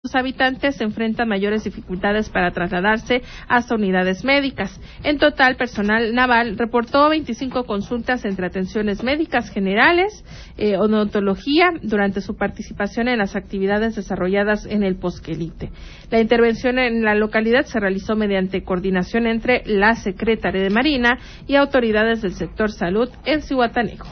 Los habitantes enfrentan mayores dificultades para trasladarse hasta unidades médicas. En total, personal naval reportó 25 consultas entre atenciones médicas generales, odontología, durante su participación en las actividades desarrolladas en el Posquelite. La intervención en la localidad se realizó mediante coordinación entre la Secretaría de Marina y autoridades del sector salud en Zihuatanejo.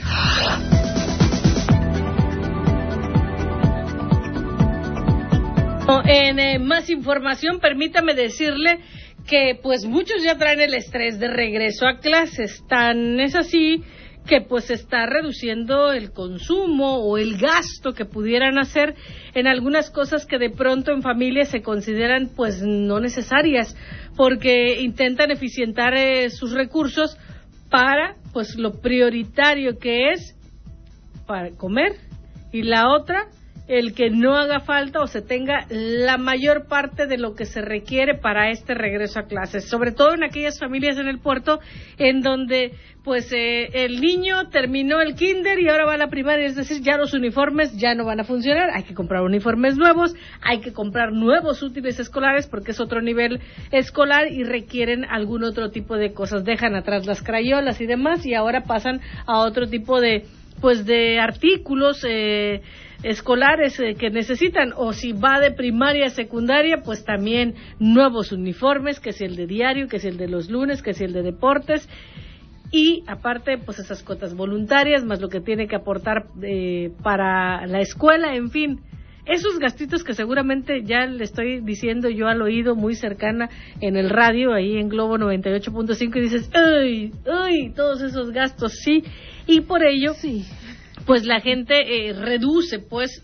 En más información, permítame decirle que pues muchos ya traen el estrés de regreso a clases. Tan es así que pues se está reduciendo el consumo o el gasto que pudieran hacer en algunas cosas que de pronto en familia se consideran pues no necesarias, porque intentan eficientar sus recursos para pues lo prioritario que es para comer, y la otra, el que no haga falta o se tenga la mayor parte de lo que se requiere para este regreso a clases, sobre todo en aquellas familias en el puerto en donde pues el niño terminó el kinder y ahora va a la primaria, es decir, ya los uniformes ya no van a funcionar, hay que comprar uniformes nuevos, hay que comprar nuevos útiles escolares porque es otro nivel escolar y requieren algún otro tipo de cosas, dejan atrás las crayolas y demás y ahora pasan a otro tipo de artículos escolares que necesitan, o si va de primaria a secundaria, pues también nuevos uniformes, que si el de diario, que si el de los lunes, que si el de deportes, y aparte pues esas cuotas voluntarias, más lo que tiene que aportar para la escuela, en fin, esos gastitos que seguramente ya le estoy diciendo yo al oído muy cercana en el radio, ahí en Globo 98.5, y dices, ¡ay! Todos esos gastos, sí, y por ello, sí, pues la gente reduce pues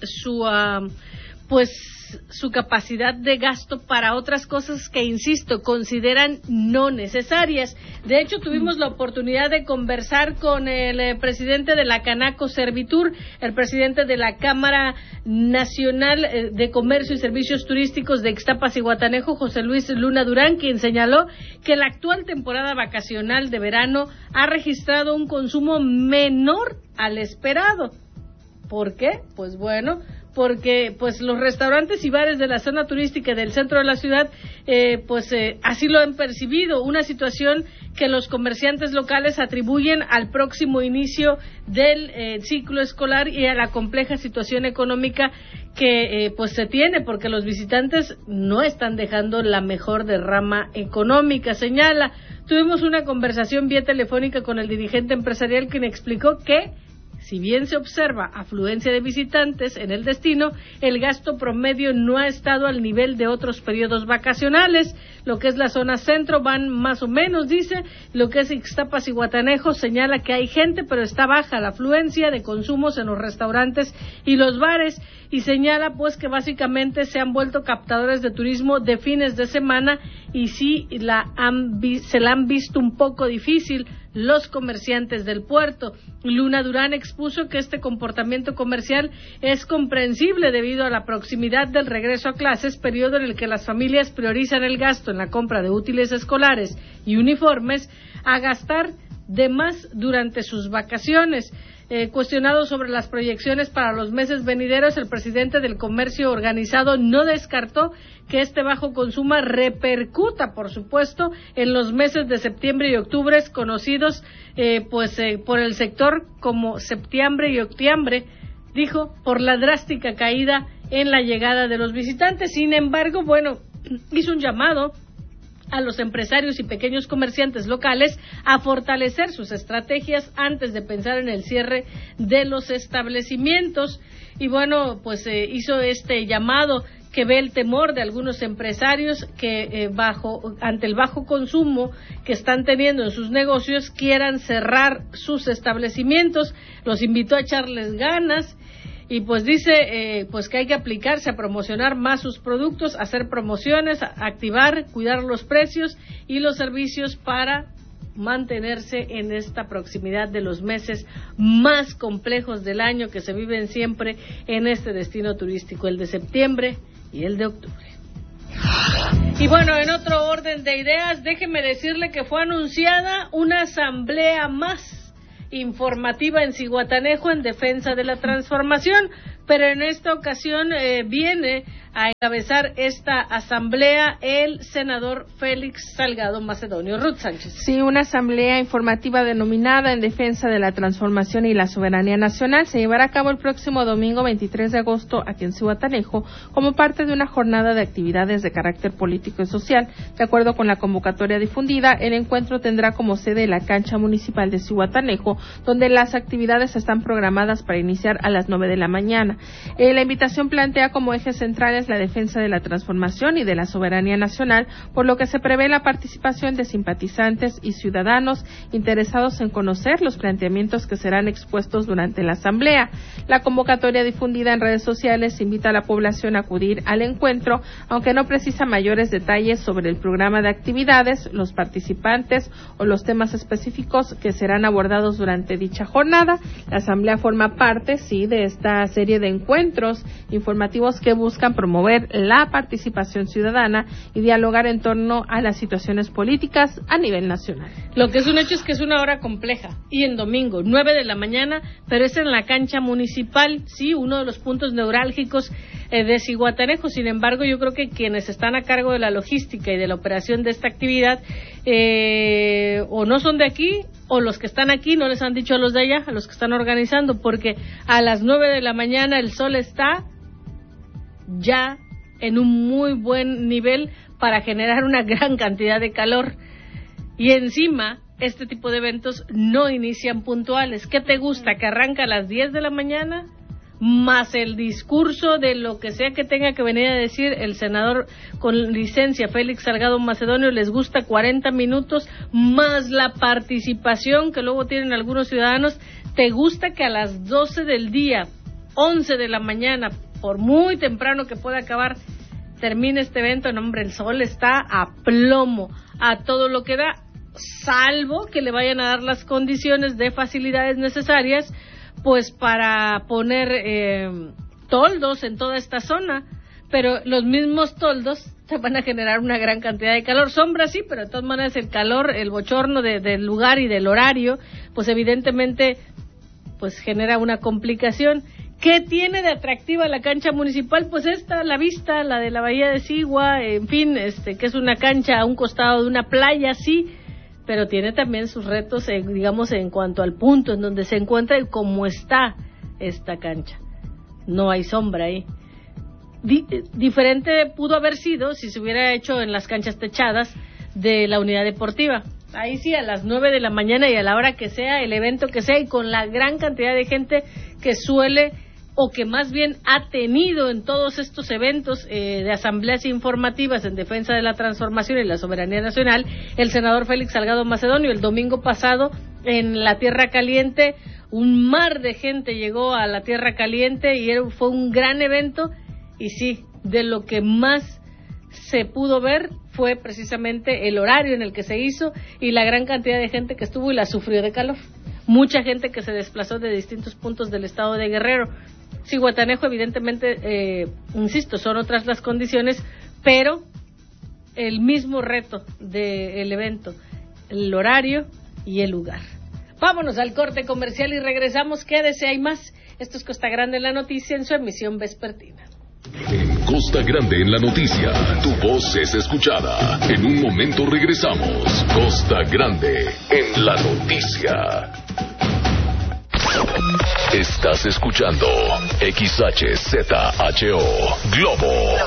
su capacidad de gasto para otras cosas que, insisto, consideran no necesarias. De hecho, tuvimos la oportunidad de conversar con el presidente de la Canaco Servitur, el presidente de la Cámara Nacional de Comercio y Servicios Turísticos de Ixtapas y Zihuatanejo, José Luis Luna Durán, quien señaló que la actual temporada vacacional de verano ha registrado un consumo menor al esperado. ¿Por qué? Pues bueno, porque pues los restaurantes y bares de la zona turística del centro de la ciudad así lo han percibido, una situación que los comerciantes locales atribuyen al próximo inicio del ciclo escolar y a la compleja situación económica que se tiene, porque los visitantes no están dejando la mejor derrama económica, señala. Tuvimos una conversación vía telefónica con el dirigente empresarial, quien explicó que si bien se observa afluencia de visitantes en el destino, el gasto promedio no ha estado al nivel de otros periodos vacacionales. Lo que es la zona centro van más o menos, dice. Lo que es Ixtapas y Zihuatanejo señala que hay gente, pero está baja la afluencia de consumos en los restaurantes y los bares. Y señala pues que básicamente se han vuelto captadores de turismo de fines de semana y sí se la han visto un poco difícil los comerciantes del puerto. Luna Durán expuso que este comportamiento comercial es comprensible debido a la proximidad del regreso a clases, periodo en el que las familias priorizan el gasto en la compra de útiles escolares y uniformes a gastar de más durante sus vacaciones. Cuestionado sobre las proyecciones para los meses venideros, el presidente del comercio organizado no descartó que este bajo consumo repercuta, por supuesto, en los meses de septiembre y octubre, conocidos por el sector como septiembre y octubre, dijo, por la drástica caída en la llegada de los visitantes. Sin embargo, hizo un llamado a los empresarios y pequeños comerciantes locales a fortalecer sus estrategias antes de pensar en el cierre de los establecimientos. Y hizo este llamado que ve el temor de algunos empresarios que ante el bajo consumo que están teniendo en sus negocios quieran cerrar sus establecimientos. Los invitó a echarles ganas. Y dice que hay que aplicarse a promocionar más sus productos, hacer promociones, activar, cuidar los precios y los servicios para mantenerse en esta proximidad de los meses más complejos del año que se viven siempre en este destino turístico, el de septiembre y el de octubre. Y en otro orden de ideas, déjeme decirle que fue anunciada una asamblea más informativa en Zihuatanejo en defensa de la transformación. pero en esta ocasión viene a encabezar esta asamblea el senador Félix Salgado Macedonio. Ruth Sánchez. Sí, una asamblea informativa denominada En Defensa de la Transformación y la Soberanía Nacional se llevará a cabo el próximo domingo 23 de agosto aquí en Zihuatanejo como parte de una jornada de actividades de carácter político y social. De acuerdo con la convocatoria difundida, el encuentro tendrá como sede la cancha municipal de Zihuatanejo, donde las actividades están programadas para iniciar a las 9 de la mañana. La invitación plantea como ejes centrales la defensa de la transformación y de la soberanía nacional, por lo que se prevé la participación de simpatizantes y ciudadanos interesados en conocer los planteamientos que serán expuestos durante la asamblea. La convocatoria difundida en redes sociales invita a la población a acudir al encuentro, aunque no precisa mayores detalles sobre el programa de actividades, los participantes o los temas específicos que serán abordados durante dicha jornada. La asamblea forma parte, de esta serie de encuentros informativos que buscan promover la participación ciudadana y dialogar en torno a las situaciones políticas a nivel nacional. Lo que es un hecho es que es una hora compleja, y en domingo, 9 de la mañana, pero es en la cancha municipal, sí, uno de los puntos neurálgicos de Zihuatanejo. Sin embargo, yo creo que quienes están a cargo de la logística y de la operación de esta actividad o no son de aquí, o los que están aquí no les han dicho a los de allá, a los que están organizando, porque a las 9 de la mañana el sol está ya en un muy buen nivel para generar una gran cantidad de calor, y encima este tipo de eventos no inician puntuales. ¿Qué te gusta? ¿Que arranca a las 10 de la mañana? Más el discurso de lo que sea que tenga que venir a decir el senador con licencia Félix Salgado Macedonio, les gusta 40 minutos, más la participación que luego tienen algunos ciudadanos. ¿Te gusta que a las 12 del día, 11 de la mañana, por muy temprano que pueda acabar, termine este evento? No, hombre, el sol está a plomo, a todo lo que da, salvo que le vayan a dar las condiciones de facilidades necesarias pues para poner toldos en toda esta zona, pero los mismos toldos te van a generar una gran cantidad de calor. Sombra sí, pero de todas maneras el calor, el bochorno del lugar y del horario, pues evidentemente pues genera una complicación. ¿Qué tiene de atractiva la cancha municipal? Pues la vista, la de la bahía de Sigua, en fin, que es una cancha a un costado de una playa, sí, pero tiene también sus retos, digamos, en cuanto al punto en donde se encuentra y cómo está esta cancha. No hay sombra ahí. Diferente pudo haber sido si se hubiera hecho en las canchas techadas de la unidad deportiva. Ahí sí, a las 9 de la mañana y a la hora que sea, el evento que sea, y con la gran cantidad de gente que suele o que más bien ha tenido en todos estos eventos de asambleas informativas en defensa de la transformación y la soberanía nacional, el senador Félix Salgado Macedonio. El domingo pasado, en la Tierra Caliente, un mar de gente llegó a la Tierra Caliente y fue un gran evento, y sí, de lo que más se pudo ver fue precisamente el horario en el que se hizo y la gran cantidad de gente que estuvo y la sufrió de calor. Mucha gente que se desplazó de distintos puntos del estado de Guerrero. Zihuatanejo, evidentemente, insisto, son otras las condiciones, pero el mismo reto del evento, el horario y el lugar. Vámonos al corte comercial y regresamos. Quédese, hay más. Esto es Costa Grande en la Noticia en su emisión vespertina. En Costa Grande en la Noticia, tu voz es escuchada. En un momento regresamos. Costa Grande en la Noticia. Estás escuchando XHZHO Globo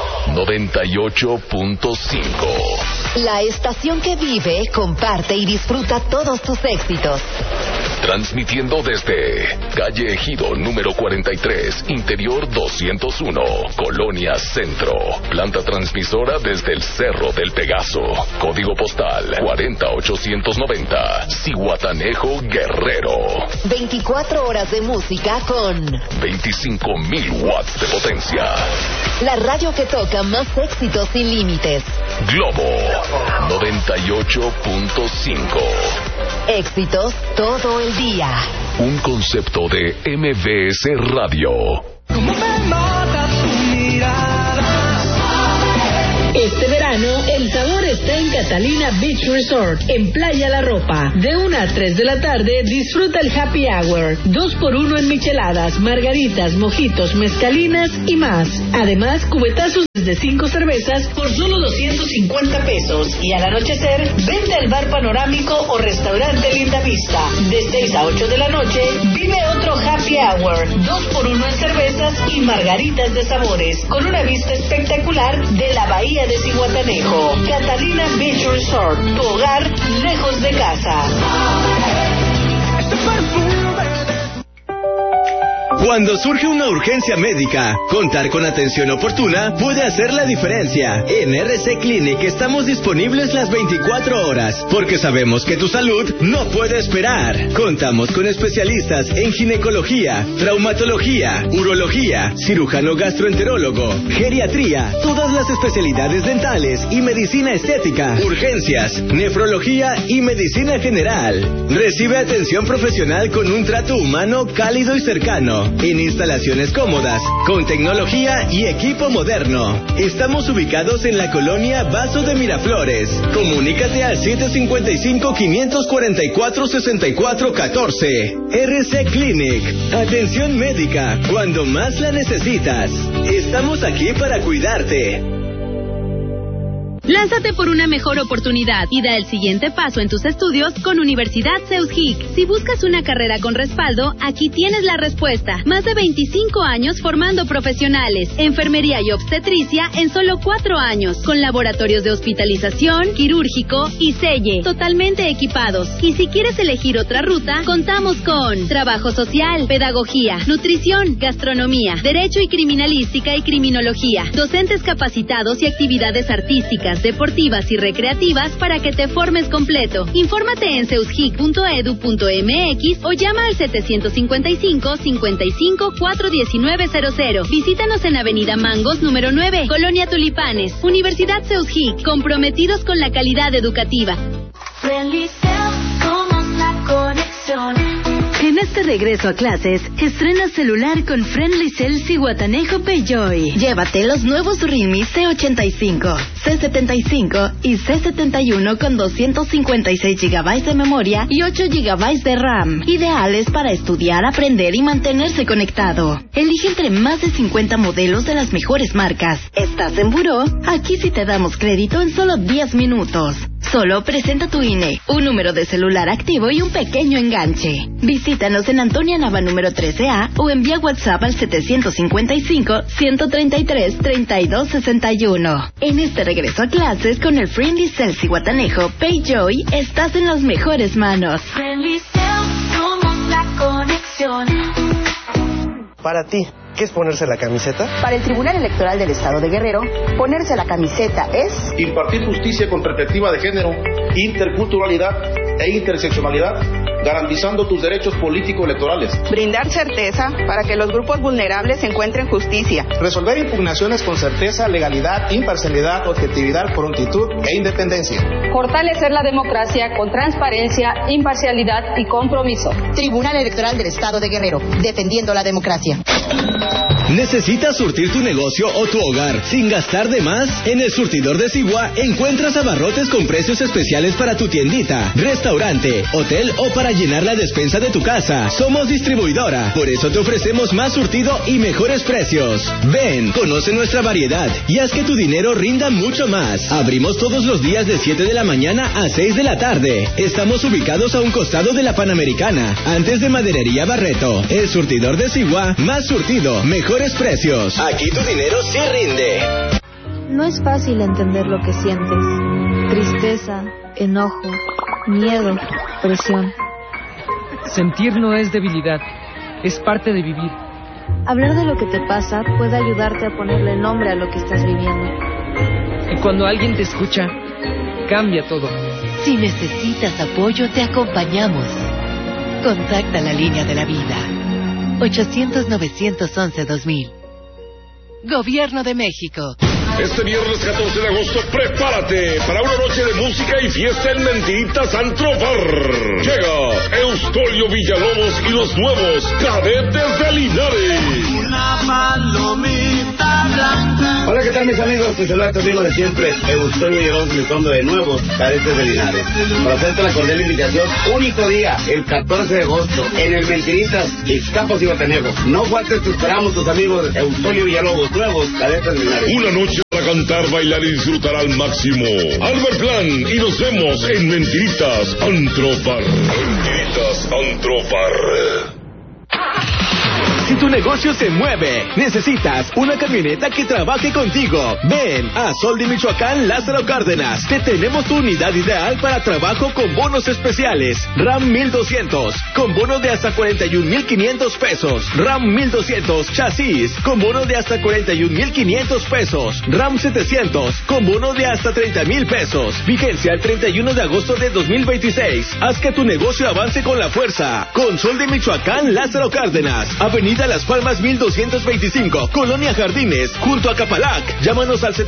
98.5. La estación que vive, comparte y disfruta todos tus éxitos. Transmitiendo desde calle Ejido número 43, interior 201, Colonia Centro. Planta transmisora desde el Cerro del Pegaso. Código postal 40890, Zihuatanejo, Guerrero. 24 horas de música con 25,000 watts de potencia. La radio que toca más éxitos sin límites. Globo 98.5. Éxitos todo el día. Un concepto de MBS Radio. ¿Cómo me mata tu mirada? Este verano, el sabor está en Catalina Beach Resort en Playa La Ropa. De 1 a 3 de la tarde, disfruta el Happy Hour. 2x1 en micheladas, margaritas, mojitos, mezcalinas y más. Además, cubetazos de 5 cervezas por solo 250 pesos. Y al anochecer, vente al bar panorámico o restaurante Linda Vista. De 6 a 8 de la noche, vive otro Happy Hour. 2x1 en cervezas y margaritas de sabores. Con una vista espectacular de la bahía de Zihuatanejo. Catalina Beach Resort, tu hogar lejos de casa. Cuando surge una urgencia médica, contar con atención oportuna puede hacer la diferencia. En RC Clinic estamos disponibles las 24 horas, porque sabemos que tu salud no puede esperar. Contamos con especialistas en ginecología, traumatología, urología, cirujano gastroenterólogo, geriatría, todas las especialidades dentales y medicina estética, urgencias, nefrología y medicina general. Recibe atención profesional con un trato humano, cálido y cercano. En instalaciones cómodas, con tecnología y equipo moderno. Estamos ubicados en la colonia Vaso de Miraflores. Comunícate al 755-544-6414. RC Clinic. Atención médica cuando más la necesitas. Estamos aquí para cuidarte. Lánzate por una mejor oportunidad y da el siguiente paso en tus estudios con Universidad CEUSGIC. Si buscas una carrera con respaldo, aquí tienes la respuesta. Más de 25 años formando profesionales, enfermería y obstetricia en solo 4 años, con laboratorios de hospitalización, quirúrgico y selle, totalmente equipados. Y si quieres elegir otra ruta, contamos con trabajo social, pedagogía, nutrición, gastronomía, derecho y criminalística y criminología, docentes capacitados y actividades artísticas, deportivas y recreativas para que te formes completo. Infórmate en ceusgic.edu.mx o llama al 755-55-41900. Visítanos en Avenida Mangos, número 9, Colonia Tulipanes. Universidad CEUSGIC, comprometidos con la calidad educativa. Somos la conexión. En este regreso a clases, estrena celular con Friendly Cell Zihuatanejo Payjoy. Llévate los nuevos Realme C85, C75 y C71 con 256 GB de memoria y 8 GB de RAM. Ideales para estudiar, aprender y mantenerse conectado. Elige entre más de 50 modelos de las mejores marcas. ¿Estás en buró? Aquí sí te damos crédito en solo 10 minutos. Solo presenta tu INE, un número de celular activo y un pequeño enganche. Visítanos en Antonia Nava número 13A o envía WhatsApp al 755-133-3261. En este regreso a clases con el Friendly Cell Zihuatanejo Payjoy, estás en las mejores manos. Friendly Cell, somos la conexión. Para ti, ¿qué es ponerse la camiseta? Para el Tribunal Electoral del Estado de Guerrero, ponerse la camiseta es impartir justicia con perspectiva de género, interculturalidad e interseccionalidad, garantizando tus derechos político-electorales. Brindar certeza para que los grupos vulnerables encuentren justicia. Resolver impugnaciones con certeza, legalidad, imparcialidad, objetividad, prontitud e independencia. Fortalecer la democracia con transparencia, imparcialidad y compromiso. Tribunal Electoral del Estado de Guerrero, defendiendo la democracia. ¿Necesitas surtir tu negocio o tu hogar sin gastar de más? En el Surtidor de Sigua encuentras abarrotes con precios especiales para tu tiendita, restaurante, hotel o para llenar la despensa de tu casa. Somos distribuidora, por eso te ofrecemos más surtido y mejores precios. Ven, conoce nuestra variedad y haz que tu dinero rinda mucho más. Abrimos todos los días de 7 de la mañana a 6 de la tarde. Estamos ubicados a un costado de la Panamericana, antes de Maderería Barreto. El Surtidor de Sigua, más surtido, mejores precios. Aquí tu dinero sí rinde. No es fácil entender lo que sientes. Tristeza, enojo, miedo, presión. Sentir no es debilidad, es parte de vivir. Hablar de lo que te pasa puede ayudarte a ponerle nombre a lo que estás viviendo. Y cuando alguien te escucha, cambia todo. Si necesitas apoyo, te acompañamos. Contacta la línea de la vida. 800-911-2000. Gobierno de México. Este viernes 14 de agosto, prepárate para una noche de música y fiesta en Mentiritas Antro Bar. Llega Eustolio Villalobos y los nuevos Cadetes de Linares. Una palomita blanca. Hola, ¿qué tal, mis amigos? Pues saludos amigos de siempre, Eustolio Villalobos, mi fondo de nuevos Cadetes de Linares. Para hacerte la cordial invitación, único día, el 14 de agosto, en el Mentiritas, Ixtapos y Guatanejo. No faltes, te esperamos, tus amigos de Eustolio Villalobos, nuevos Cadetes de Linares. Una noche para cantar, bailar y disfrutar al máximo. Albert Plan, y nos vemos en Mentiritas Antro Bar. Mentiritas Antro Bar. Si tu negocio se mueve, necesitas una camioneta que trabaje contigo. Ven a Sol de Michoacán, Lázaro Cárdenas. Te tenemos tu unidad ideal para trabajo con bonos especiales. RAM 1200, con bono de hasta 41,500 pesos. RAM 1200 chasis, con bono de hasta 41,500 pesos. RAM 700, con bono de hasta 30,000 pesos. Vigencia el 31 de agosto de 2026. Haz que tu negocio avance con la fuerza. Con Sol de Michoacán, Lázaro Cárdenas. Avenida Las Palmas 1225, Colonia Jardines, junto a Capalac. Llámanos al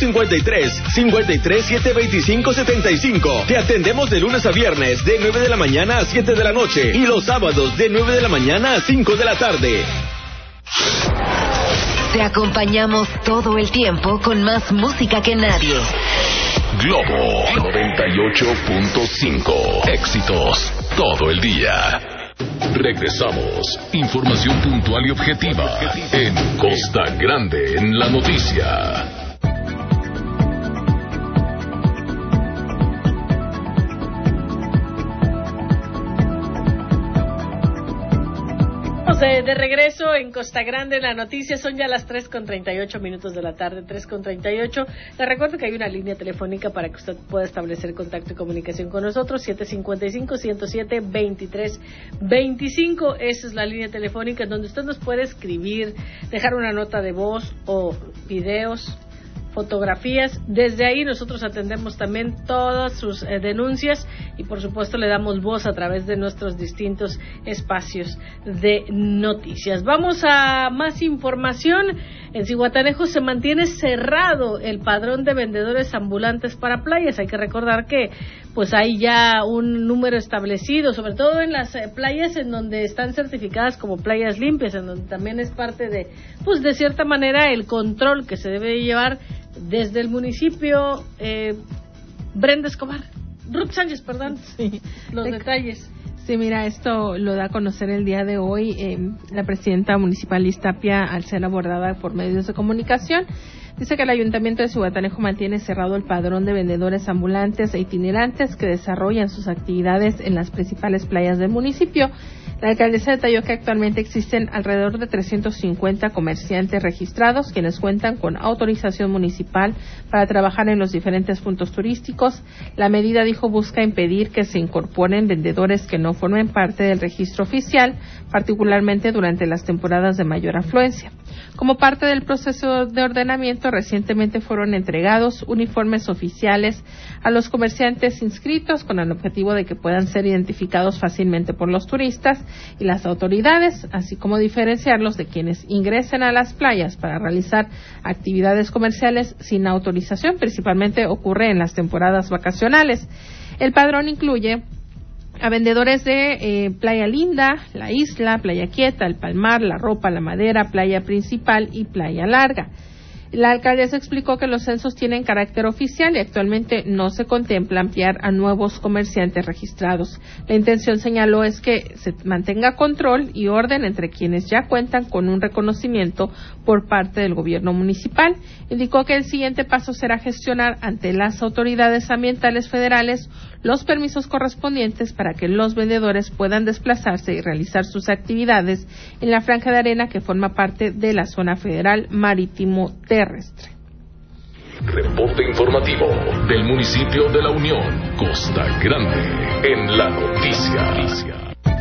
753-725-75. Te atendemos de lunes a viernes, de 9 de la mañana a 7 de la noche. Y los sábados, de 9 de la mañana a 5 de la tarde. Te acompañamos todo el tiempo con más música que nadie. Globo 98.5. Éxitos todo el día. Regresamos. Información puntual y objetiva en Costa Grande en la noticia. De regreso en Costa Grande, la noticia. Son ya las 3:38 de la tarde, 3:38. Le recuerdo que hay una línea telefónica para que usted pueda establecer contacto y comunicación con nosotros, 755-107-2325. Esa es la línea telefónica en donde usted nos puede escribir, dejar una nota de voz o videos, fotografías. Desde ahí nosotros atendemos también todas sus denuncias y por supuesto le damos voz a través de nuestros distintos espacios de noticias. Vamos a más información. En Zihuatanejo se mantiene cerrado el padrón de vendedores ambulantes para playas. Hay que recordar que pues hay ya un número establecido, sobre todo en las playas en donde están certificadas como playas limpias, en donde también es parte de, pues de cierta manera, el control que se debe llevar desde el municipio. Brenda Escobar, Ruth Sánchez, perdón, sí, los detalles. Sí, mira, esto lo da a conocer el día de hoy la presidenta municipal Liz Tapia al ser abordada por medios de comunicación. Dice que el Ayuntamiento de Zihuatanejo mantiene cerrado el padrón de vendedores ambulantes e itinerantes que desarrollan sus actividades en las principales playas del municipio. La alcaldesa detalló que actualmente existen alrededor de 350 comerciantes registrados, quienes cuentan con autorización municipal para trabajar en los diferentes puntos turísticos. La medida, dijo, busca impedir que se incorporen vendedores que no formen parte del registro oficial, particularmente durante las temporadas de mayor afluencia. Como parte del proceso de ordenamiento, recientemente fueron entregados uniformes oficiales a los comerciantes inscritos con el objetivo de que puedan ser identificados fácilmente por los turistas y las autoridades, así como diferenciarlos de quienes ingresen a las playas para realizar actividades comerciales sin autorización. Principalmente ocurre en las temporadas vacacionales. El padrón incluye a vendedores de Playa Linda, La Isla, Playa Quieta, El Palmar, La Ropa, La Madera, Playa Principal y Playa Larga. La alcaldesa explicó que los censos tienen carácter oficial y actualmente no se contempla ampliar a nuevos comerciantes registrados. La intención, señaló, es que se mantenga control y orden entre quienes ya cuentan con un reconocimiento por parte del gobierno municipal. Indicó que el siguiente paso será gestionar ante las autoridades ambientales federales los permisos correspondientes para que los vendedores puedan desplazarse y realizar sus actividades en la franja de arena que forma parte de la zona federal marítimo terrestre. Reporte informativo del municipio de La Unión, Costa Grande, en la noticia.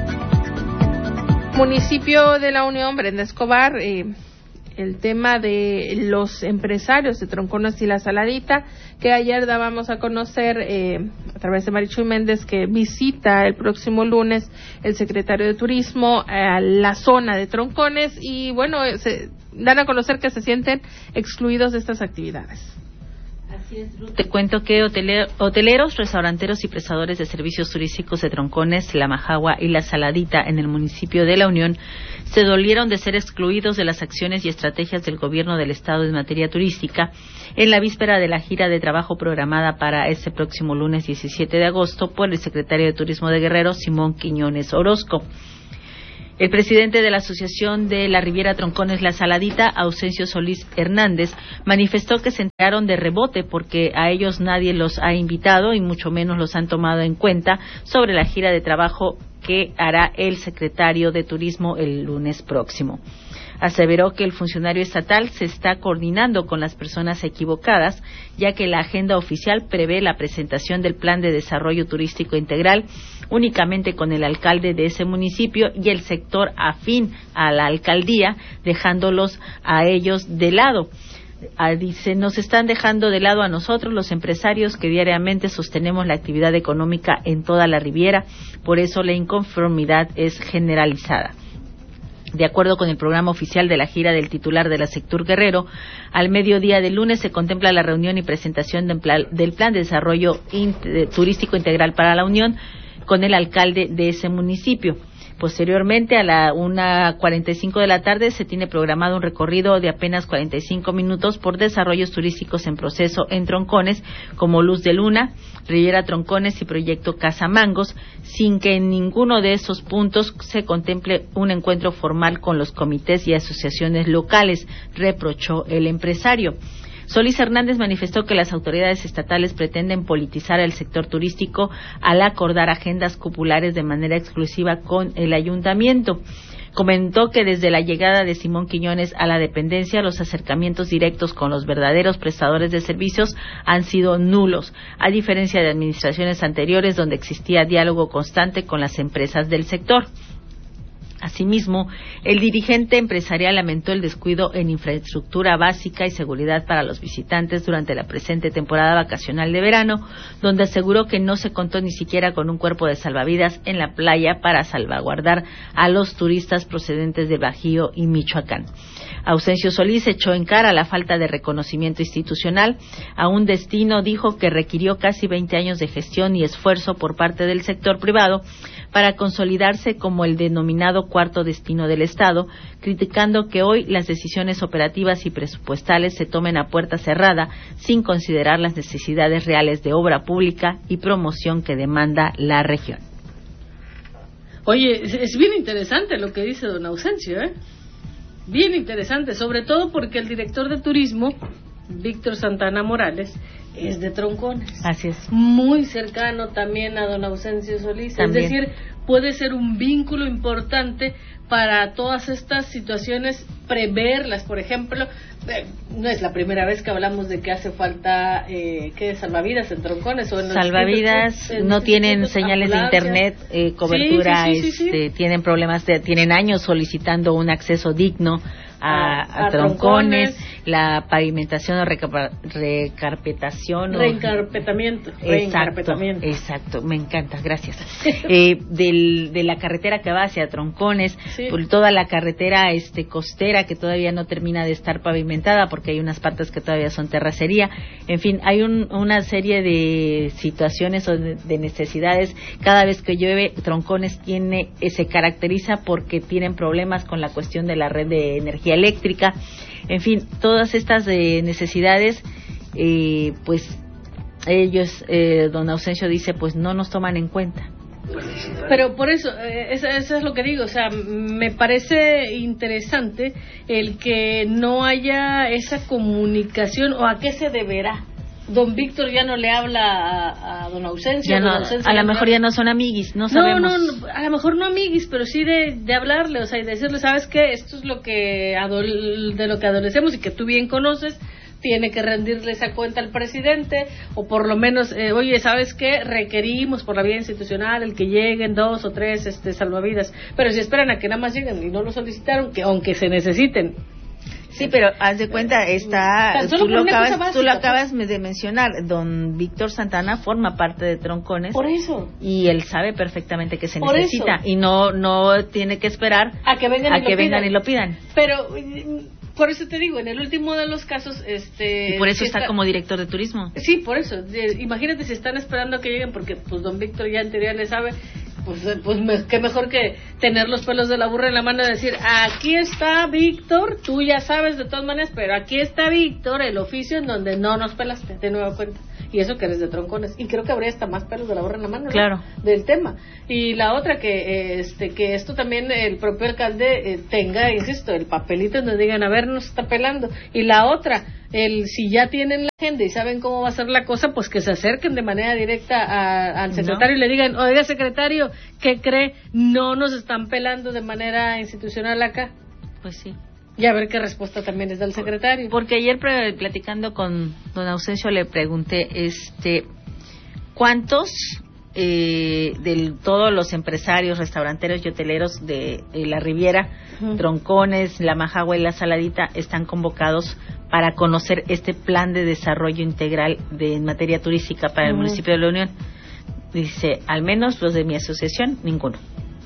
Municipio de La Unión, Brenda Escobar, el tema de los empresarios de Tronconos y La Saladita, que ayer dábamos a conocer a través de Marichuy Méndez que visita el próximo lunes el secretario de Turismo a la zona de Troncones y bueno, dan a conocer que se sienten excluidos de estas actividades. Así es, Ruth. Te cuento que hoteleros, restauranteros y prestadores de servicios turísticos de Troncones, La Majagua y La Saladita en el municipio de La Unión se dolieron de ser excluidos de las acciones y estrategias del gobierno del estado en materia turística en la víspera de la gira de trabajo programada para este próximo lunes 17 de agosto por el secretario de Turismo de Guerrero, Simón Quiñones Orozco. El presidente de la Asociación de la Riviera Troncones La Saladita, Ausencio Solís Hernández, manifestó que se enteraron de rebote porque a ellos nadie los ha invitado y mucho menos los han tomado en cuenta sobre la gira de trabajo que hará el secretario de Turismo el lunes próximo. Aseveró que el funcionario estatal se está coordinando con las personas equivocadas, ya que la agenda oficial prevé la presentación del Plan de Desarrollo Turístico Integral únicamente con el alcalde de ese municipio y el sector afín a la alcaldía, dejándolos a ellos de lado. Dice, nos están dejando de lado a nosotros, los empresarios que diariamente sostenemos la actividad económica en toda la Riviera, por eso la inconformidad es generalizada. De acuerdo con el programa oficial de la gira del titular de la Sectur Guerrero, al mediodía del lunes se contempla la reunión y presentación del Plan de Desarrollo Turístico Integral para la Unión con el alcalde de ese municipio. Posteriormente, a la 1:45 de la tarde, se tiene programado un recorrido de apenas 45 minutos por desarrollos turísticos en proceso en Troncones, como Luz de Luna, Riviera Troncones y Proyecto Casamangos, sin que en ninguno de esos puntos se contemple un encuentro formal con los comités y asociaciones locales, reprochó el empresario. Solís Hernández manifestó que las autoridades estatales pretenden politizar el sector turístico al acordar agendas cupulares de manera exclusiva con el ayuntamiento. Comentó que desde la llegada de Simón Quiñones a la dependencia, los acercamientos directos con los verdaderos prestadores de servicios han sido nulos, a diferencia de administraciones anteriores donde existía diálogo constante con las empresas del sector. Asimismo, el dirigente empresarial lamentó el descuido en infraestructura básica y seguridad para los visitantes durante la presente temporada vacacional de verano, donde aseguró que no se contó ni siquiera con un cuerpo de salvavidas en la playa para salvaguardar a los turistas procedentes del Bajío y Michoacán. Ausencio Solís echó en cara la falta de reconocimiento institucional a un destino, dijo que requirió casi 20 años de gestión y esfuerzo por parte del sector privado para consolidarse como el denominado cuarto destino del Estado, criticando que hoy las decisiones operativas y presupuestales se tomen a puerta cerrada sin considerar las necesidades reales de obra pública y promoción que demanda la región. Oye, es bien interesante lo que dice don Ausencio, bien interesante, sobre todo porque el director de turismo, Víctor Santana Morales, es de Troncones. Así es. Muy cercano también a don Ausencio Solís. También. Es decir, puede ser un vínculo importante para todas estas situaciones, preverlas. Por ejemplo, no es la primera vez que hablamos de que hace falta salvavidas en Troncones. O en salvavidas, no tienen señales de internet, cobertura, tienen problemas, tienen años solicitando un acceso digno a Troncones, la pavimentación o reencarpetamiento. Exacto, me encanta, gracias. De la carretera que va hacia Troncones, por toda la carretera costera que todavía no termina de estar pavimentada porque hay unas partes que todavía son terracería. En fin, hay una serie de situaciones o de necesidades. Cada vez que llueve, Troncones se caracteriza porque tienen problemas con la cuestión de la red de energía eléctrica. En fin, todas estas necesidades, pues ellos, don Ausencio dice, pues no nos toman en cuenta. Pero por eso, eso es lo que digo, o sea, me parece interesante el que no haya esa comunicación, o a qué se deberá. Don Víctor ya no le habla a don Ausencio. A lo mejor ya no son amiguis, no sabemos. No, a lo mejor no amiguis, pero sí de hablarle, o sea, y decirle, ¿sabes qué? Esto es lo que de lo que adolecemos y que tú bien conoces. Tiene que rendirle esa cuenta al presidente, o por lo menos, oye, ¿sabes qué? Requerimos por la vía institucional el que lleguen 2 o 3 salvavidas, pero si esperan a que nada más lleguen y no lo solicitaron, que aunque se necesiten. Sí, pero haz de cuenta, tú lo acabas de mencionar, don Víctor Santana forma parte de Troncones. Por eso. Y él sabe perfectamente que se necesita, y no tiene que esperar a que vengan y lo pidan. Pero Por eso te digo, en el último de los casos, y por eso si está como director de turismo. Sí, por eso. Imagínate si están esperando a que lleguen, porque pues don Víctor ya en teoría le sabe, qué mejor que tener los pelos de la burra en la mano y decir, aquí está Víctor, tú ya sabes de todas maneras, pero aquí está Víctor, el oficio en donde no nos pelaste, de nueva cuenta. Y eso que eres de Troncones. Y creo que habría hasta más pelos de la burra en la mano, ¿no? Claro. Del tema. Y la otra, que esto también el propio alcalde tenga, insisto, el papelito donde digan, a ver, nos está pelando. Y la otra, si ya tienen la agenda y saben cómo va a ser la cosa, pues que se acerquen de manera directa al secretario y le digan, oiga, secretario, ¿qué cree? No nos están pelando de manera institucional acá. Pues sí. Y a ver qué respuesta también les da el secretario. Porque ayer platicando con don Ausencio le pregunté, ¿cuántos de todos los empresarios, restauranteros y hoteleros de la Riviera, Troncones, La Majagua y La Saladita están convocados para conocer este plan de desarrollo integral en materia turística para el municipio de La Unión? Dice, al menos los de mi asociación, ninguno.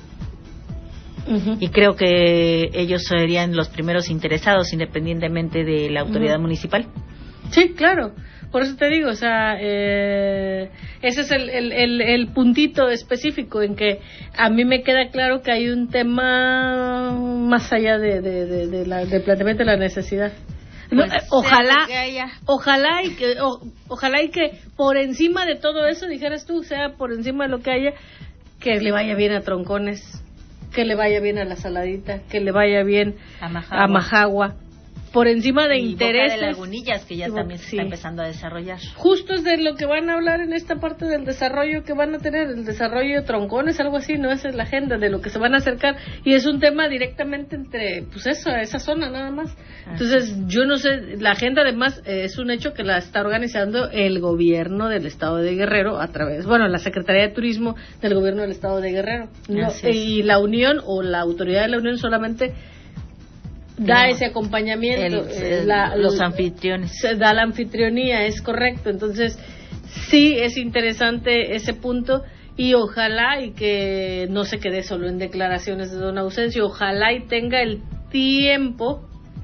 Y creo que ellos serían los primeros interesados, independientemente de la autoridad municipal. Sí, claro. Por eso te digo, ese es el puntito específico en que a mí me queda claro que hay un tema más allá del planteamiento de la necesidad. Pues ojalá y que por encima de todo eso, dijeras tú, sea por encima de lo que haya, que le vaya bien a Troncones, que le vaya bien a La Saladita, que le vaya bien a Majagua, por encima de intereses. Boca de Lagunillas, que ya también se está empezando a desarrollar. Justo es de lo que van a hablar en esta parte del desarrollo que van a tener, el desarrollo de Troncones, algo así, ¿no? Esa es la agenda de lo que se van a acercar, y es un tema directamente entre, esa zona nada más. Entonces, yo no sé, la agenda además es un hecho que la está organizando el gobierno del estado de Guerrero a través, la Secretaría de Turismo del gobierno del estado de Guerrero. Y la Unión o la autoridad de la Unión solamente da ese acompañamiento, los anfitriones. Se da la anfitrionía, es correcto. Entonces, sí es interesante ese punto, y ojalá y que no se quede solo en declaraciones de don Ausencio, ojalá y tenga el tiempo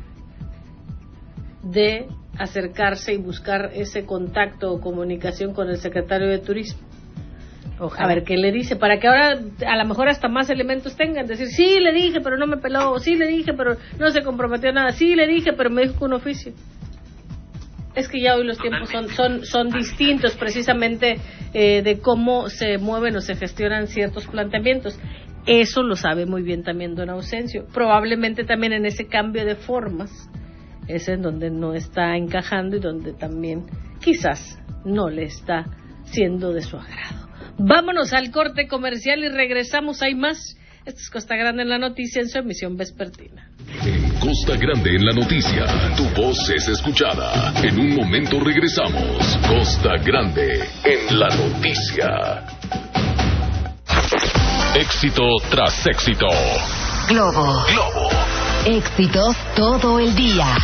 de acercarse y buscar ese contacto o comunicación con el secretario de Turismo. Ojalá. A ver qué le dice, para que ahora a lo mejor hasta más elementos tengan, decir, sí le dije pero no me peló, sí le dije pero no se comprometió a nada, sí le dije pero me dijo que un oficio. Es que ya hoy los tiempos son distintos, precisamente de cómo se mueven o se gestionan ciertos planteamientos. Eso lo sabe muy bien también don Ausencio. Probablemente también en ese cambio de formas es en donde no está encajando y donde también quizás no le está siendo de su agrado. Vámonos al corte comercial y regresamos. Hay más. Esto es Costa Grande en la Noticia, en su emisión vespertina. Costa Grande en la Noticia, tu voz es escuchada. En un momento regresamos. Costa Grande en la Noticia. Éxito tras éxito. Globo. Éxitos todo el día.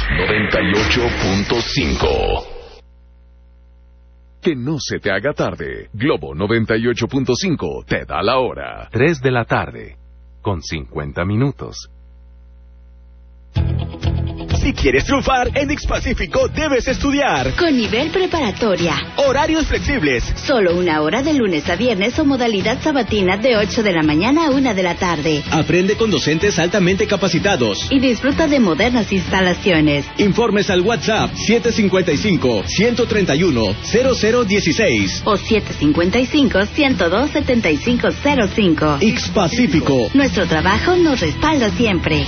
98.5. Que no se te haga tarde. Globo 98.5 te da la hora. 3 de la tarde, con 50 minutos. Si quieres triunfar, en X-Pacífico debes estudiar. Con nivel preparatoria. Horarios flexibles. Solo 1 hora de lunes a viernes o modalidad sabatina de 8 de la mañana a 1 de la tarde. Aprende con docentes altamente capacitados. Y disfruta de modernas instalaciones. Informes al WhatsApp 755-131-0016 o 755-102-7505. X-Pacífico. Nuestro trabajo nos respalda siempre.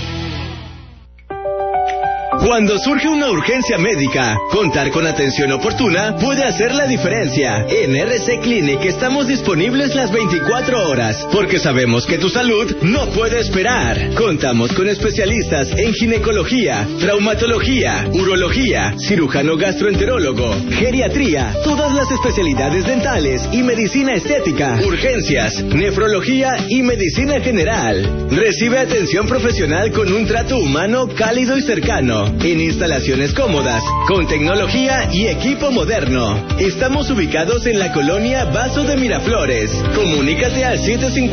Cuando surge una urgencia médica, contar con atención oportuna puede hacer la diferencia. En RC Clinic estamos disponibles las 24 horas, porque sabemos que tu salud no puede esperar. Contamos con especialistas en ginecología, traumatología, urología, cirujano gastroenterólogo, geriatría, todas las especialidades dentales y medicina estética, urgencias, nefrología y medicina general. Recibe atención profesional con un trato humano, cálido y cercano. en instalaciones cómodas, con tecnología y equipo moderno. Estamos ubicados en la colonia Vaso de Miraflores. Comunícate al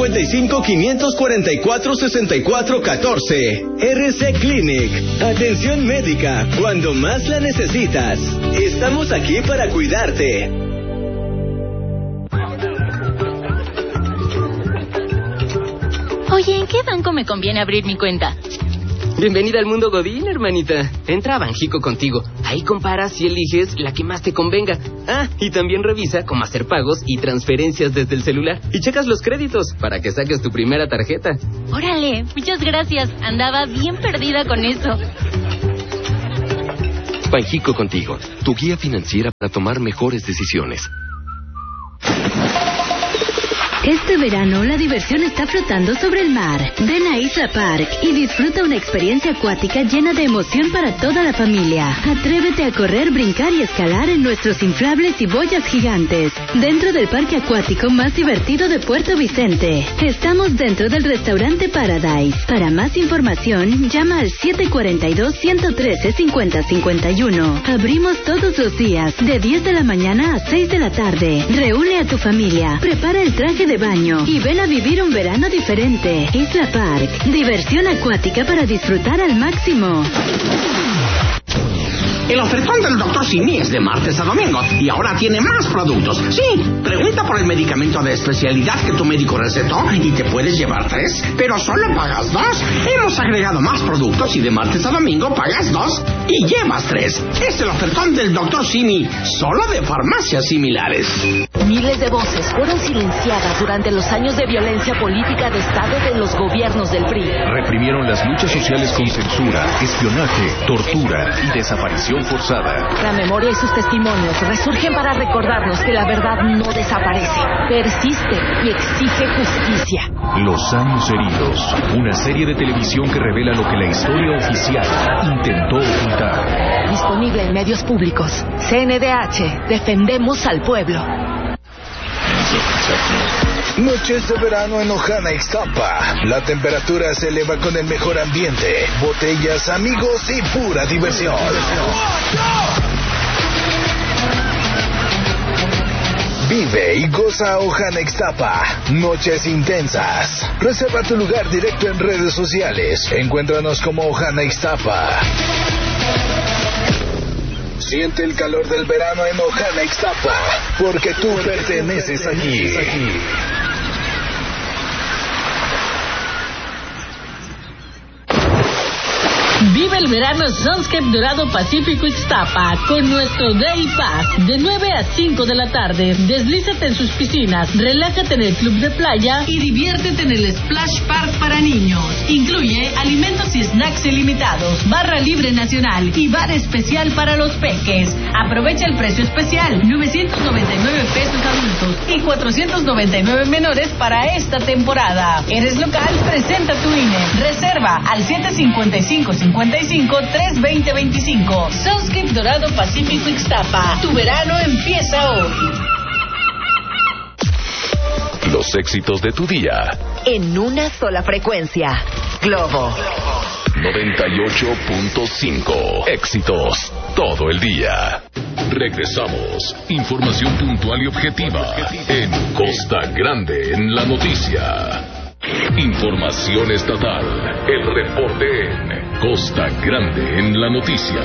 755-544-6414. RC Clinic. Atención médica cuando más la necesitas. Estamos aquí para cuidarte. Oye, ¿en qué banco me conviene abrir mi cuenta? Bienvenida al mundo Godín, hermanita. Entra a Banjico Contigo. Ahí comparas y eliges la que más te convenga. Ah, y también revisa cómo hacer pagos y transferencias desde el celular. Y checas los créditos para que saques tu primera tarjeta. Órale, muchas gracias. Andaba bien perdida con eso. Banjico Contigo, tu guía financiera para tomar mejores decisiones. Este verano la diversión está flotando sobre el mar. Ven a Isla Park y disfruta una experiencia acuática llena de emoción para toda la familia. Atrévete a correr, brincar y escalar en nuestros inflables y boyas gigantes. Dentro del parque acuático más divertido de Puerto Vicente. Estamos dentro del restaurante Paradise. Para más información, llama al 742-113-5051. Abrimos todos los días, de 10 de la mañana a 6 de la tarde. Reúne a tu familia, prepara el traje de baño y ven a vivir un verano diferente. Isla Park, diversión acuática para disfrutar al máximo. El ofertón del Dr. Simi es de martes a domingo y ahora tiene más productos. Sí, pregunta por el medicamento de especialidad que tu médico recetó y te puedes llevar 3, pero solo pagas 2. Hemos agregado más productos y de martes a domingo pagas 2 y llevas 3. Es el ofertón del Dr. Simi, solo de farmacias similares. Miles de voces fueron silenciadas durante los años de violencia política de Estado de los gobiernos del PRI. Reprimieron las luchas sociales con censura, espionaje, tortura y desaparición forzada. La memoria y sus testimonios resurgen para recordarnos que la verdad no desaparece, persiste y exige justicia. Los años heridos, una serie de televisión que revela lo que la historia oficial intentó ocultar. Disponible en medios públicos. CNDH, defendemos al pueblo. Noches de verano en Ojana, Ixtapa. La temperatura se eleva con el mejor ambiente, botellas, amigos y pura diversión. Vive y goza Ojana, Ixtapa. Noches intensas. Reserva tu lugar directo en redes sociales. Encuéntranos como Ojana, Ixtapa. Siente el calor del verano en Ojana, Ixtapa, porque tú perteneces allí. Vive el verano Sunscape Dorado Pacífico Ixtapa con nuestro Day Pass de 9 a 5 de la tarde. Deslízate en sus piscinas, relájate en el club de playa y diviértete en el Splash Park para niños. Incluye alimentos y snacks ilimitados, barra libre nacional y bar especial para los peques. Aprovecha el precio especial, 999 pesos adultos y 499 menores para esta temporada. ¿Eres local? Presenta tu INE. Reserva al 755-55-320-25. Sunscape Dorado Pacífico Ixtapa. Tu verano empieza hoy. Los éxitos de tu día. En una sola frecuencia. Globo 98.5. Éxitos todo el día. Regresamos. Información puntual y objetiva en Costa Grande en la noticia. Información estatal. El reporte en Costa Grande en la noticia.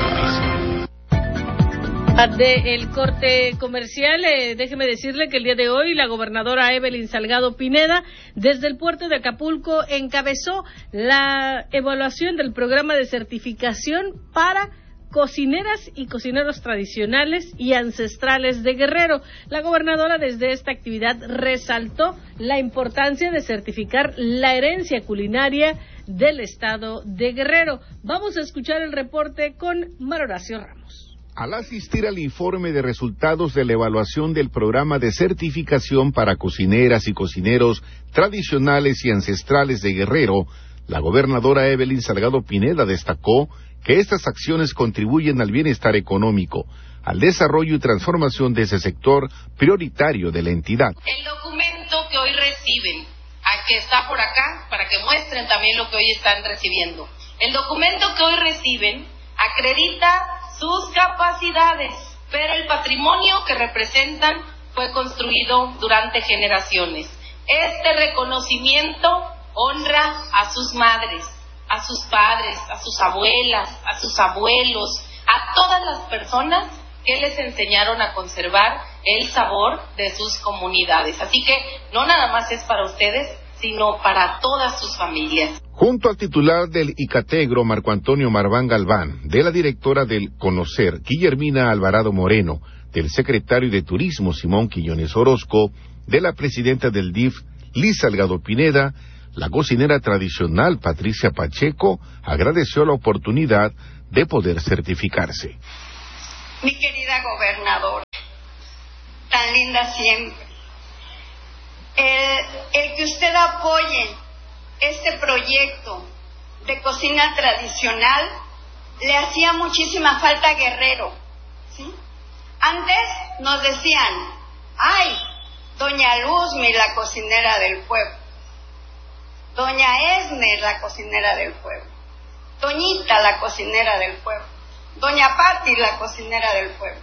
De el corte comercial, déjeme decirle que el día de hoy la gobernadora Evelyn Salgado Pineda desde el puerto de Acapulco encabezó la evaluación del programa de certificación para cocineras y cocineros tradicionales y ancestrales de Guerrero. La gobernadora desde esta actividad resaltó la importancia de certificar la herencia culinaria del estado de Guerrero. Vamos a escuchar el reporte con Mar Horacio Ramos. Al asistir al informe de resultados de la evaluación del programa de certificación para cocineras y cocineros tradicionales y ancestrales de Guerrero, la gobernadora Evelyn Salgado Pineda destacó que estas acciones contribuyen al bienestar económico, al desarrollo y transformación de ese sector prioritario de la entidad. El documento que hoy reciben, que está por acá, para que muestren también lo que hoy están recibiendo. El documento que hoy reciben acredita sus capacidades, pero el patrimonio que representan fue construido durante generaciones. Este reconocimiento honra a sus madres, a sus padres, a sus abuelas, a sus abuelos, a todas las personas que les enseñaron a conservar el sabor de sus comunidades. Así que no nada más es para ustedes, sino para todas sus familias. Junto al titular del ICATEGRO, Marco Antonio Marván Galván, de la directora del CONOCER, Guillermina Alvarado Moreno, del secretario de Turismo, Simón Quiñones Orozco, de la presidenta del DIF, Liz Salgado Pineda, la cocinera tradicional Patricia Pacheco agradeció la oportunidad de poder certificarse. Mi querida gobernadora, tan linda siempre, el que usted apoye este proyecto de cocina tradicional le hacía muchísima falta a Guerrero, ¿sí? Antes nos decían, ay, doña Luzmi, la cocinera del pueblo, doña Esme, la cocinera del pueblo, doñita, la cocinera del pueblo, doña Pati, la cocinera del pueblo.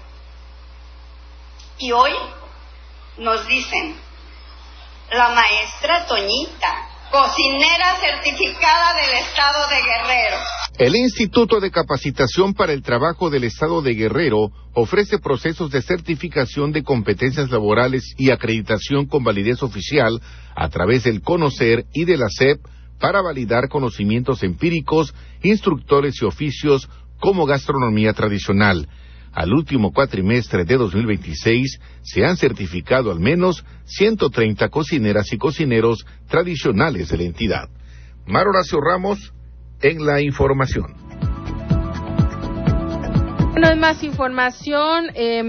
Y hoy nos dicen, la maestra Toñita, cocinera certificada del Estado de Guerrero. El Instituto de Capacitación para el Trabajo del Estado de Guerrero ofrece procesos de certificación de competencias laborales y acreditación con validez oficial a través del CONOCER y de la SEP para validar conocimientos empíricos, instructores y oficios como gastronomía tradicional. Al último cuatrimestre de 2026 se han certificado al menos 130 cocineras y cocineros tradicionales de la entidad. Mar Horacio Ramos en la información. Bueno, en más información,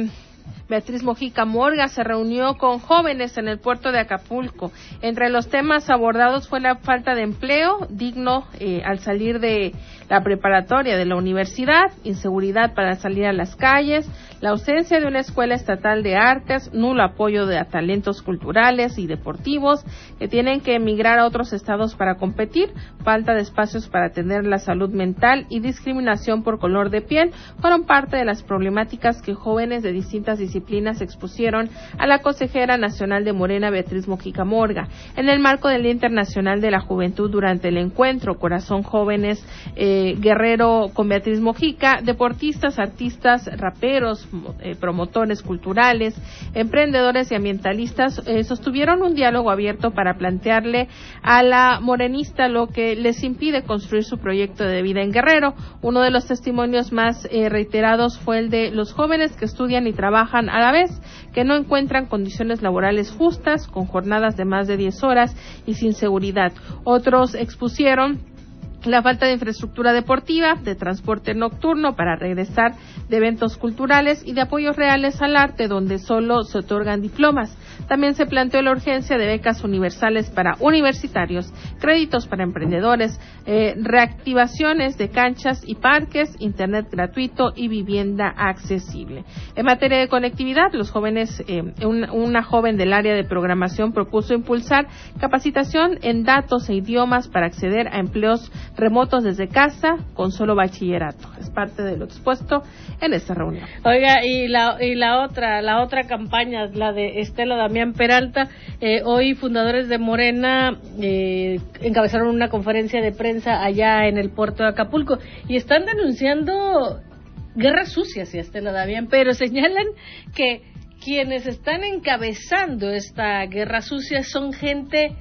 Beatriz Mojica Morga se reunió con jóvenes en el puerto de Acapulco. Entre los temas abordados fue la falta de empleo digno al salir de la preparatoria de la universidad, inseguridad para salir a las calles, la ausencia de una escuela estatal de artes, nulo apoyo de talentos culturales y deportivos que tienen que emigrar a otros estados para competir, falta de espacios para atender la salud mental y discriminación por color de piel fueron parte de las problemáticas que jóvenes de distintas disciplinas expusieron a la consejera nacional de Morena, Beatriz Mojica Morga, en el marco del Día Internacional de la Juventud. Durante el encuentro Corazón Jóvenes Guerrero con Beatriz Mojica, deportistas, artistas, raperos, promotores culturales, emprendedores y ambientalistas sostuvieron un diálogo abierto para plantearle a la morenista lo que les impide construir su proyecto de vida en Guerrero. Uno de los testimonios más reiterados fue el de los jóvenes que estudian y trabajan a la vez, que no encuentran condiciones laborales justas, con jornadas de más de 10 horas y sin seguridad. Otros expusieron la falta de infraestructura deportiva, de transporte nocturno para regresar de eventos culturales y de apoyos reales al arte, donde solo se otorgan diplomas. También se planteó la urgencia de becas universales para universitarios, créditos para emprendedores, reactivaciones de canchas y parques, internet gratuito y vivienda accesible. En materia de conectividad, los jóvenes, una joven del área de programación propuso impulsar capacitación en datos e idiomas para acceder a empleos remotos desde casa con solo bachillerato. Es parte de lo expuesto en esta reunión. Oiga, y la otra campaña, la de Estela Damián Peralta, hoy fundadores de Morena encabezaron una conferencia de prensa allá en el puerto de Acapulco y están denunciando guerras sucias hacia Estela Damián, pero señalan que quienes están encabezando esta guerra sucia son gente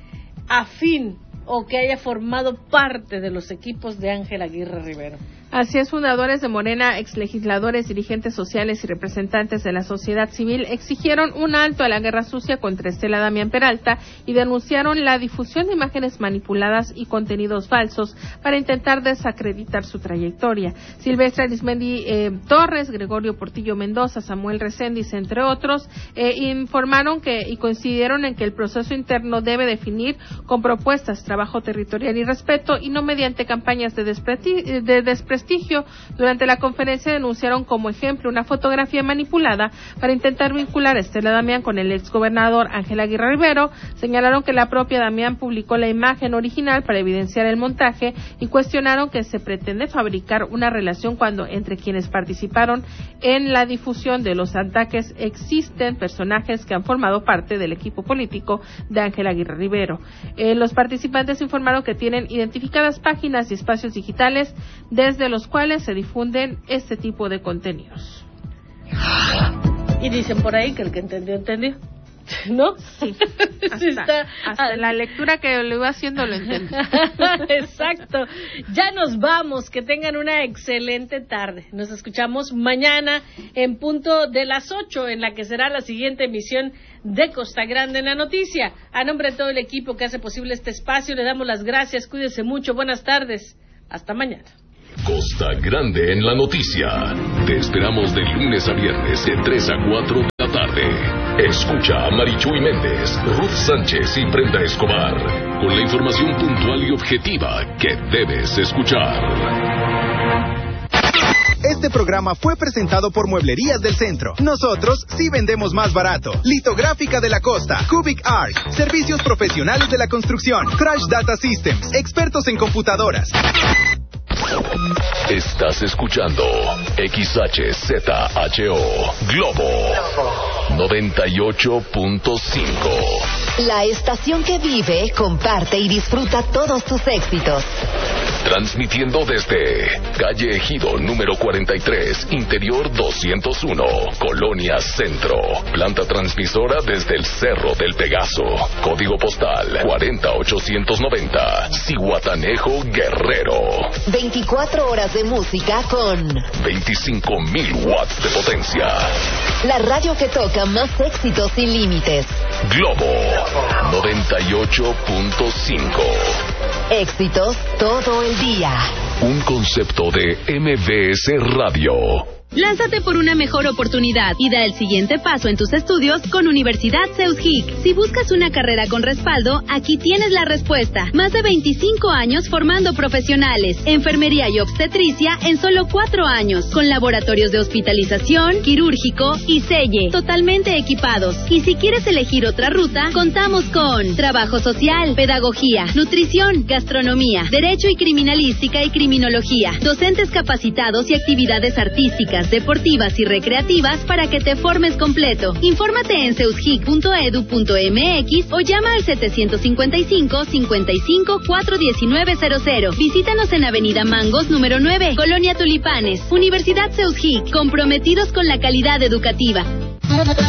afín o que haya formado parte de los equipos de Ángel Aguirre Rivero. Así es, fundadores de Morena, exlegisladores, dirigentes sociales y representantes de la sociedad civil exigieron un alto a la guerra sucia contra Estela Damián Peralta y denunciaron la difusión de imágenes manipuladas y contenidos falsos para intentar desacreditar su trayectoria. Silvestre Arismendi Torres, Gregorio Portillo Mendoza, Samuel Recendis, entre otros, informaron y coincidieron en que el proceso interno debe definir con propuestas, trabajo territorial y respeto y no mediante campañas de desprestigio prestigio. Durante la conferencia denunciaron como ejemplo una fotografía manipulada para intentar vincular a Estela Damián con el exgobernador Ángel Aguirre Rivero. Señalaron que la propia Damián publicó la imagen original para evidenciar el montaje y cuestionaron que se pretende fabricar una relación cuando entre quienes participaron en la difusión de los ataques existen personajes que han formado parte del equipo político de Ángel Aguirre Rivero. Los participantes informaron que tienen identificadas páginas y espacios digitales desde los cuales se difunden este tipo de contenidos. Y dicen por ahí que el que entendió, entendió. ¿No? Sí. Hasta la lectura que lo iba haciendo lo entendí. Exacto. Ya nos vamos. Que tengan una excelente tarde. Nos escuchamos mañana en punto de las 8, en la que será la siguiente emisión de Costa Grande en la Noticia. A nombre de todo el equipo que hace posible este espacio, le damos las gracias. Cuídese mucho. Buenas tardes. Hasta mañana. Costa Grande en la Noticia. Te esperamos de lunes a viernes de 3 a 4 de la tarde. Escucha a Marichuy Méndez, Ruth Sánchez y Brenda Escobar con la información puntual y objetiva que debes escuchar. Este programa fue presentado por Mueblerías del Centro. Nosotros sí vendemos más barato. Litográfica de la Costa, Cubic Art, servicios profesionales de la construcción, Crash Data Systems, expertos en computadoras. Estás escuchando XHZHO Globo 98.5. La estación que vive, comparte y disfruta todos tus éxitos. Transmitiendo desde Calle Ejido número 43, Interior 201, Colonia Centro. Planta transmisora desde el Cerro del Pegaso. Código postal 40890, Zihuatanejo, Guerrero. 24 horas de música con 25,000 watts de potencia. La radio que toca más éxitos sin límites. Globo 98.5. Éxitos todo el día. Un concepto de MBS Radio. Lánzate por una mejor oportunidad y da el siguiente paso en tus estudios con Universidad Zeus-Hic. Si buscas una carrera con respaldo, aquí tienes la respuesta. Más de 25 años formando profesionales, enfermería y obstetricia en solo 4 años, con laboratorios de hospitalización, quirúrgico y selle, totalmente equipados. Y si quieres elegir otra ruta, contamos con trabajo social, pedagogía, nutrición, gastronomía, derecho y criminalística y criminología, docentes capacitados y actividades artísticas, deportivas y recreativas para que te formes completo. Infórmate en zeushic.edu.mx o llama al 755-55-41900. Visítanos en Avenida Mangos, número 9, Colonia Tulipanes. Universidad Zeus-Hic, comprometidos con la calidad educativa.